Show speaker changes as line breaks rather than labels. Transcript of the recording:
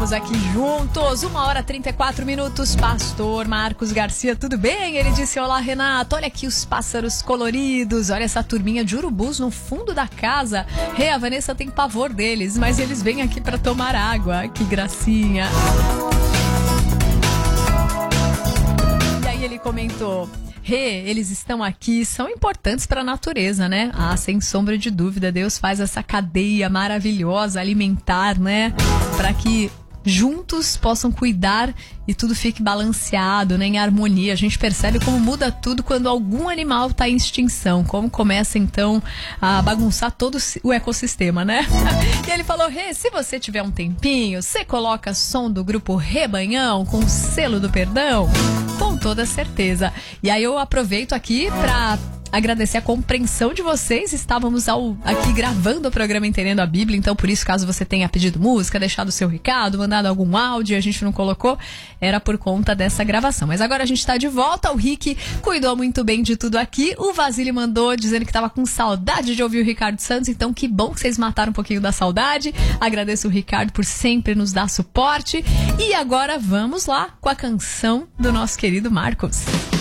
estamos aqui juntos, 1h34. Pastor Marcos Garcia, tudo bem? Ele disse, olá Renato, olha aqui os pássaros coloridos, olha essa turminha de urubus no fundo da casa. A Vanessa tem pavor deles, mas eles vêm aqui para tomar água, que gracinha. E aí ele comentou, eles estão aqui, são importantes para a natureza, né? Ah, sem sombra de dúvida, Deus faz essa cadeia maravilhosa, alimentar, né? Para que juntos possam cuidar e tudo fique balanceado, né, em harmonia. A gente percebe como muda tudo quando algum animal está em extinção, como começa então a bagunçar todo o ecossistema, né? E ele falou, se você tiver um tempinho, você coloca som do grupo Rebanhão com o selo do perdão? Com toda certeza. E aí eu aproveito aqui para agradecer a compreensão de vocês. Estávamos aqui gravando o programa Entendendo a Bíblia, então por isso, caso você tenha pedido música, deixado o seu recado, mandado algum áudio e a gente não colocou, era por conta dessa gravação. Mas agora a gente está de volta, o Rick cuidou muito bem de tudo aqui, o Vasile mandou dizendo que estava com saudade de ouvir o Ricardo Santos, então que bom que vocês mataram um pouquinho da saudade. Agradeço o Ricardo por sempre nos dar suporte. E agora vamos lá com a canção do nosso querido Marcos.